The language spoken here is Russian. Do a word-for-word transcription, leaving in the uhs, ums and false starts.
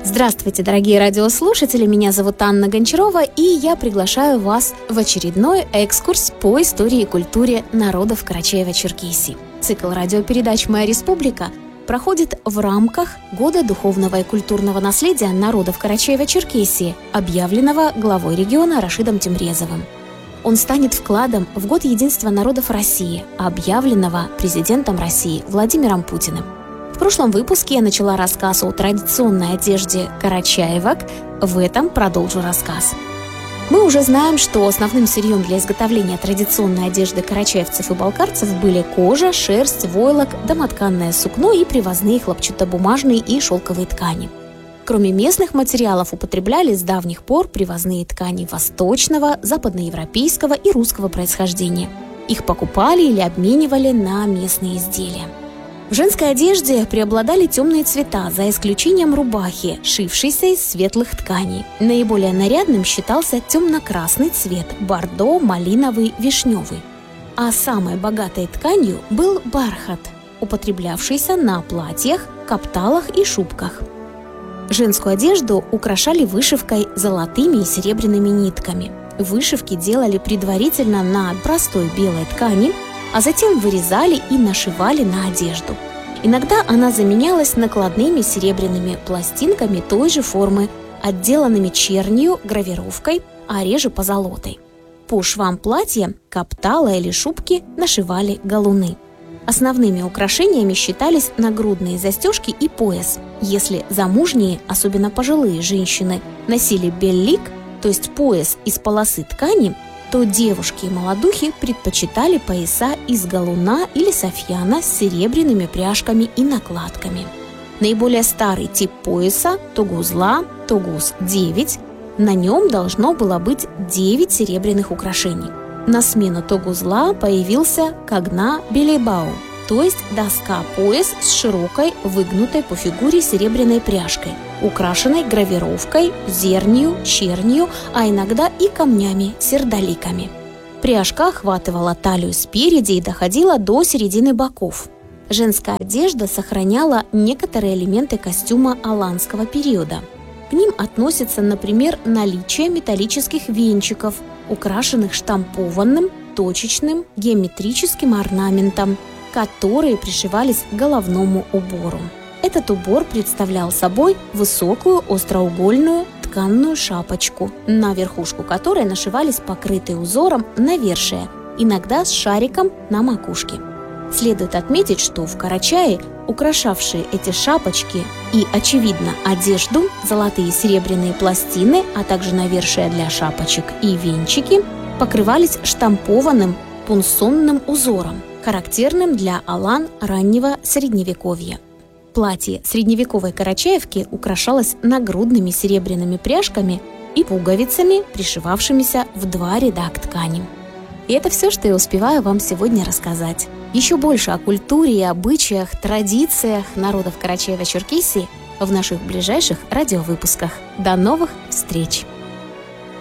Здравствуйте, дорогие радиослушатели, меня зовут Анна Гончарова, и я приглашаю вас в очередной экскурс по истории и культуре народов Карачаево-Черкесии. Цикл радиопередач «Моя республика» проходит в рамках Года духовного и культурного наследия народов Карачаево-Черкесии, объявленного главой региона Рашидом Тимрезовым. Он станет вкладом в Год единства народов России, объявленного президентом России Владимиром Путиным. В прошлом выпуске я начала рассказ о традиционной одежде карачаевок, в этом продолжу рассказ. Мы уже знаем, что основным сырьем для изготовления традиционной одежды карачаевцев и балкарцев были кожа, шерсть, войлок, домотканное сукно и привозные хлопчатобумажные и шелковые ткани. Кроме местных материалов употребляли с давних пор привозные ткани восточного, западноевропейского и русского происхождения. Их покупали или обменивали на местные изделия. В женской одежде преобладали темные цвета, за исключением рубахи, шившейся из светлых тканей. Наиболее нарядным считался темно-красный цвет – бордо, малиновый, вишневый. А самой богатой тканью был бархат, употреблявшийся на платьях, капталах и шубках. Женскую одежду украшали вышивкой золотыми и серебряными нитками. Вышивки делали предварительно на простой белой ткани, а затем вырезали и нашивали на одежду. Иногда она заменялась накладными серебряными пластинками той же формы, отделанными чернью, гравировкой, а реже позолотой. По швам платья, каптала или шубки нашивали галуны. Основными украшениями считались нагрудные застежки и пояс. Если замужние, особенно пожилые женщины, носили беллик, то есть пояс из полосы ткани, то девушки и молодухи предпочитали пояса из галуна или софьяна с серебряными пряжками и накладками. Наиболее старый тип пояса – тогузла, тогуз девять. На нем должно было быть девять серебряных украшений. На смену тогузла появился кагна белейбау, то есть доска-пояс с широкой, выгнутой по фигуре серебряной пряжкой, украшенной гравировкой, зернью, чернью, а иногда и камнями-сердоликами. Пряжка охватывала талию спереди и доходила до середины боков. Женская одежда сохраняла некоторые элементы костюма аланского периода. К ним относятся, например, наличие металлических венчиков, украшенных штампованным, точечным, геометрическим орнаментом, которые пришивались к головному убору. Этот убор представлял собой высокую остроугольную тканную шапочку, на верхушку которой нашивались покрытые узором навершия, иногда с шариком на макушке. Следует отметить, что в Карачае украшавшие эти шапочки и, очевидно, одежду, золотые и серебряные пластины, а также навершия для шапочек и венчики покрывались штампованным пунсонным узором, характерным для алан раннего средневековья. Платье средневековой карачаевки украшалось нагрудными серебряными пряжками и пуговицами, пришивавшимися в два ряда к ткани. И это все, что я успеваю вам сегодня рассказать. Еще больше о культуре и обычаях, традициях народов Карачаево-Черкесии в наших ближайших радиовыпусках. До новых встреч!